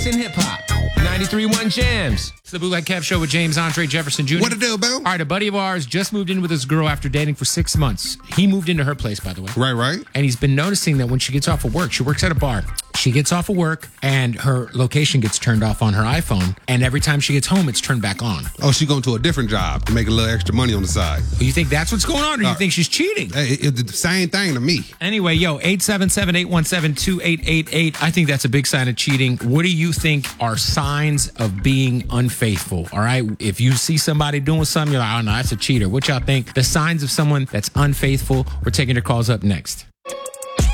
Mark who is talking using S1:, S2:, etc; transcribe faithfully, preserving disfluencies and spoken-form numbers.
S1: in hip-hop. ninety-three point one Jams.
S2: It's the Bootleg Kev Show with James Andre Jefferson Junior
S3: What to do, Bill?
S2: All right, a buddy of ours just moved in with his girl after dating for six months. He moved into her place, by the way.
S3: Right, right.
S2: And he's been noticing that when she gets off of work, she works at a bar. She gets off of work and her location gets turned off on her iPhone. And every time she gets home, it's turned back on.
S3: Oh, she going to a different job to make a little extra money on the side.
S2: You think that's what's going on, or do you
S3: Uh,
S2: think she's cheating?
S3: Hey, it- it's the same thing to me.
S2: Anyway, yo, eight seven seven, eight one seven, two eight eight eight. I think that's a big sign of cheating. What do you think are signs of being unfaithful? All right. If you see somebody doing something, you're like, oh, no, that's a cheater. What y'all think? The signs of someone that's unfaithful. We're taking your calls up next.